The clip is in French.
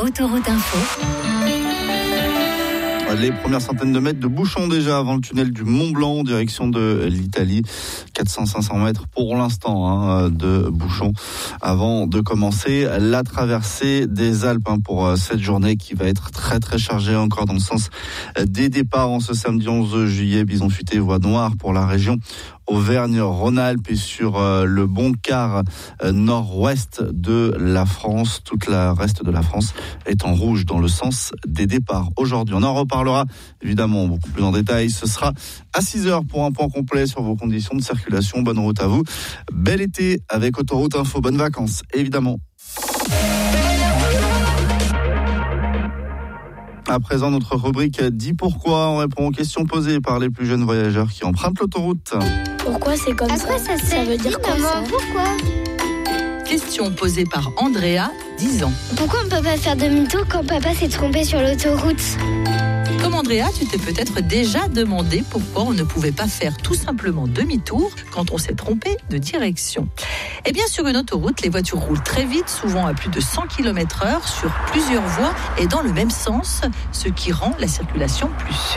Autoroute Info. Les premières centaines de mètres de bouchons déjà avant le tunnel du Mont Blanc en direction de l'Italie. 400-500 mètres pour l'instant de bouchons avant de commencer la traversée des Alpes pour cette journée qui va être très très chargée encore dans le sens des départs en ce samedi 11 juillet. Bison futé, voie noire pour la région Auvergne-Rhône-Alpes et sur le bon quart nord-ouest de la France. Toute la reste de la France est en rouge dans le sens des départs. Aujourd'hui, on en reparlera évidemment beaucoup plus en détail. Ce sera à 6h pour un point complet sur vos conditions de circulation. Bonne route à vous. Bel été avec Autoroute Info. Bonnes vacances, évidemment. À présent, notre rubrique Dis pourquoi. On répond aux questions posées par les plus jeunes voyageurs qui empruntent l'autoroute. Pourquoi c'est comme ça? Ça veut dire quoi ça? Pourquoi? Question posée par Andrea, 10 ans. Pourquoi on ne peut pas faire demi-tour quand papa s'est trompé sur l'autoroute? Comme Andrea, tu t'es peut-être déjà demandé pourquoi on ne pouvait pas faire tout simplement demi-tour quand on s'est trompé de direction. Eh bien, sur une autoroute, les voitures roulent très vite, souvent à plus de 100 km/h sur plusieurs voies et dans le même sens, ce qui rend la circulation plus sûre.